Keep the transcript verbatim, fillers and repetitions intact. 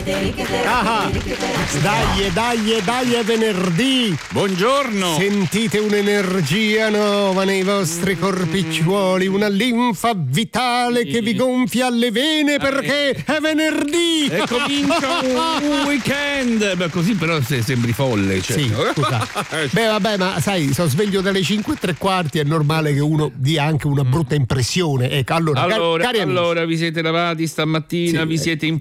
Ah, dai, dai, dai, è venerdì. Buongiorno. Sentite un'energia nuova nei vostri corpicciuoli, una linfa vitale che vi gonfia alle vene perché è venerdì. E comincia un, un weekend. Beh, così però se sembri folle. Cioè. Sì, scusa. Beh, vabbè, ma sai, sono sveglio dalle cinque e tre quarti, è normale che uno dia anche una brutta impressione. Ecco, allora, Allora, cari, cari allora vi siete lavati stamattina, Sì, vi eh. siete